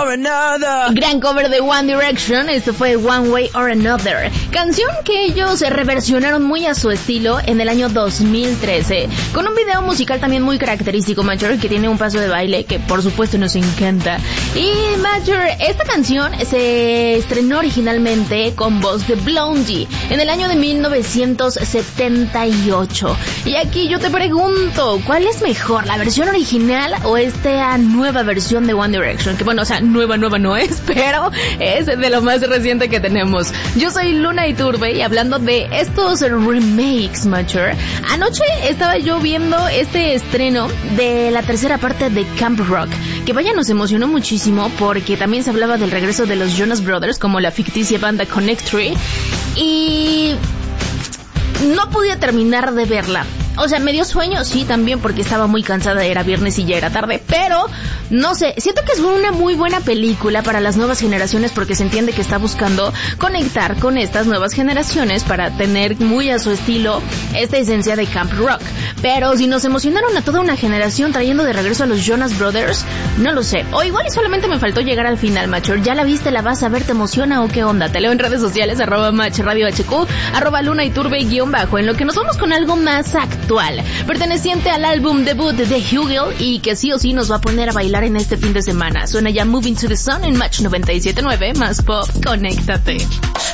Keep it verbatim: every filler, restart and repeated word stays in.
or another. Gran cover de One Direction, esto fue One Way or Another. Canción que ellos reversionaron muy a su estilo en el año dos mil trece. Con un video musical también muy característico, Major, que tiene un paso de baile que por supuesto nos encanta. Y Major, esta canción se estrenó originalmente con voz de Blondie en el año de mil novecientos setenta y ocho. Y aquí yo te pregunto, ¿cuál es mejor, la versión original o esta nueva versión de One Direction? Que bueno, o sea, nueva, nueva no es, pero es de lo más reciente que tenemos. Yo soy Luna Iturbe y hablando de estos remakes, Major, anoche estaba yo viendo este estreno de la tercera parte de Camp Rock, que vaya, nos emocionó muchísimo porque también se hablaba del regreso de los Jonas Brothers como la ficticia banda Connect Three y no podía terminar de verla. O sea, me dio sueño, sí, también, porque estaba muy cansada, era viernes y ya era tarde, pero, no sé, siento que es una muy buena película para las nuevas generaciones porque se entiende que está buscando conectar con estas nuevas generaciones para tener muy a su estilo esta esencia de Camp Rock. Pero si nos emocionaron a toda una generación trayendo de regreso a los Jonas Brothers, no lo sé. O igual y solamente me faltó llegar al final, Macho. ¿Ya la viste, la vas a ver, te emociona o qué onda? Te leo en redes sociales, arroba Match Radio H Q, arroba Luna Iturbe guión bajo, en lo que nos vamos con algo más actual, perteneciente al álbum debut de Hugel y que sí o sí nos va a poner a bailar en este fin de semana. Suena ya Moving to the Sun en Match noventa y siete punto nueve, más pop, conéctate.